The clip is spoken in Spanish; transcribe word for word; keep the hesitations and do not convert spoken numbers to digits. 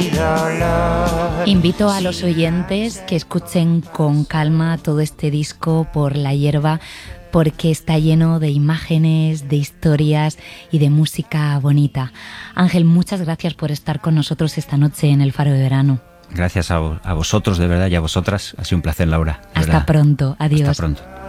Invito a los oyentes que escuchen con calma todo este disco Por la hierba, porque está lleno de imágenes, de historias y de música bonita. Ángel, muchas gracias por estar con nosotros esta noche en el Faro de Verano. Gracias a, a vosotros, de verdad, y a vosotras. Ha sido un placer, Laura. Hasta verdad. pronto. Adiós. Hasta pronto.